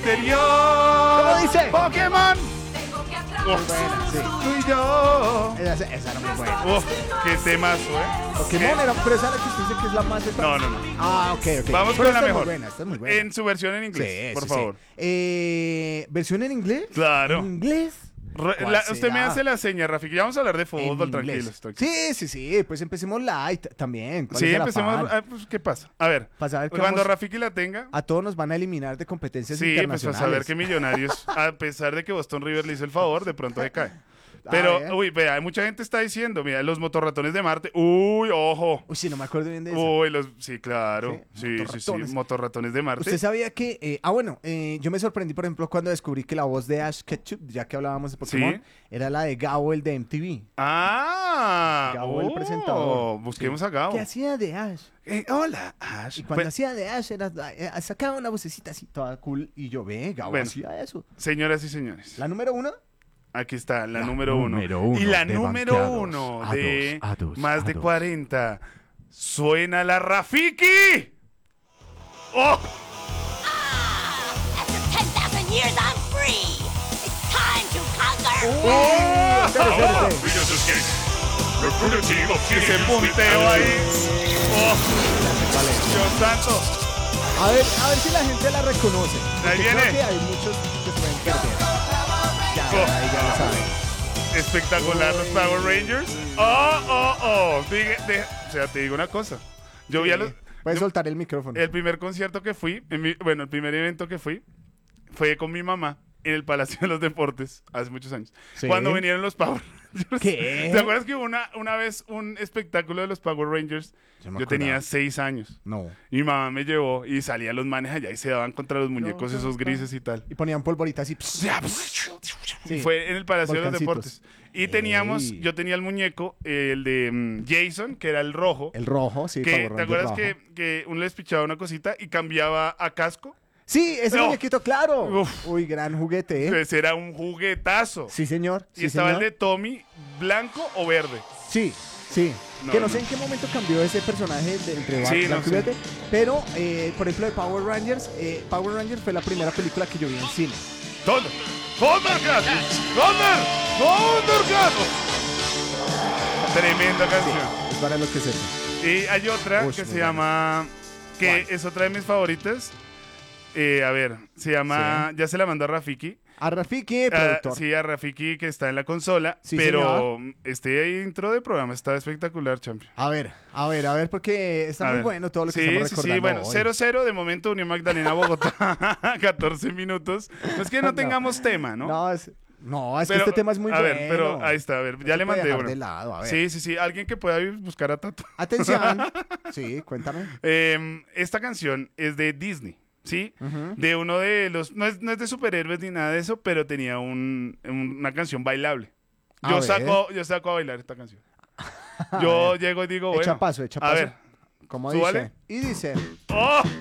interior. ¿Cómo dice? Pokémon. Sí. Tú y yo. Esa era muy buena. Qué temazo, Pokémon era, pero esa es la que usted dice que es la más de todas. No. Ah, ok. Vamos Pero con la esta es muy mejor. buena, esta es muy buena. En su versión en inglés, por favor. ¿Versión en inglés? Claro. ¿En inglés? Usted me hace la seña, Rafi, que ya vamos a hablar de fútbol, tranquilos. Sí, pues empecemos light también. Sí, empecemos. Pues, ¿qué pasa? A ver, para saber que cuando Rafiki la tenga. A todos nos van a eliminar de competencias Sí, pues internacionales. a saber que Millonarios, a pesar de que Boston River le hizo el favor, de pronto se cae. Pero, vea, mucha gente está diciendo, mira, los motorratones de Marte. Uy, ojo. Uy, sí, no me acuerdo bien de eso. Uy, sí, claro. Sí, motorratones de Marte. ¿Usted sabía que, yo me sorprendí, por ejemplo, cuando descubrí que la voz de Ash Ketchum, ya que hablábamos de Pokémon, era la de Gabo, el de MTV. Gabo, el presentador. Busquemos a Gabo. ¿Qué hacía de Ash? Hola, Ash. Y cuando hacía de Ash, sacaba una vocecita así, toda cool, y yo, Gabo hacía eso. Señoras y señores. ¿La número 1? Aquí está, la número uno. Y la número 1 de más de 40. Suena la Rafiki. ¡Oh! After 10,000 years, I'm free. It's time to conquer. Ese punteo ahí. Dios santo. A ver si la gente la reconoce. Ahí viene. Creo que hay muchos que pueden perder. Ya lo saben. Espectacular los Power Rangers. O sea, te digo una cosa. Yo vi a los... Puedes soltar el micrófono. El primer concierto que fui, el primer evento que fui, fue con mi mamá en el Palacio de los Deportes, hace muchos años. ¿Sí? Cuando vinieron los Power Rangers. ¿Qué? ¿Te acuerdas que hubo una vez un espectáculo de los Power Rangers? Yo tenía 6 años. No. Y mi mamá me llevó y salían los manes allá y se daban contra los muñecos esos grises y tal. Y ponían polvoritas y... Y fue en el Palacio de los Volcancitos. Deportes. Y yo tenía el muñeco, el de Jason, que era el rojo. El rojo, sí. Que, Power ¿te acuerdas Ranger rojo. que uno les pichaba una cosita y cambiaba a casco? Sí, ese muñequito, claro. Uf. Uy, gran juguete, Pues era un juguetazo. Sí, señor. Y estaba el de Tommy, blanco o verde. Sí. Que no sé en qué momento cambió ese personaje entre blanco y verde. Pero, por ejemplo, de Power Rangers fue la primera película que yo vi en cine. ¡Thundercat! Tremenda canción. Sí, es para lo que sepa. Y hay otra que se llama... Que es otra de mis favoritas. Se llama... Ya se la mandó a Rafiki. A Rafiki, productor. Sí, a Rafiki, que está en la consola. Sí, pero este intro de programa está espectacular, champion. A ver, porque está muy bueno todo lo que estamos recordando. Sí, bueno, hoy. 0-0 de momento, Unión Magdalena, Bogotá, 14 minutos. No es que no tengamos tema, ¿no? No, es que este tema es muy bueno. A ver, pero ahí está, ya le mandé uno. De lado, a ver. Sí, alguien que pueda buscar a Tato. Atención. Sí, cuéntame. Esta canción es de Disney. ¿Sí? Uh-huh. De uno de los... No es de superhéroes ni nada de eso, pero tenía una canción bailable. Yo saco a bailar esta canción. Yo llego y digo, bueno... Echa paso. A ver. ¿Cómo ¿Súbale? dice? Y dice... ¡Oh!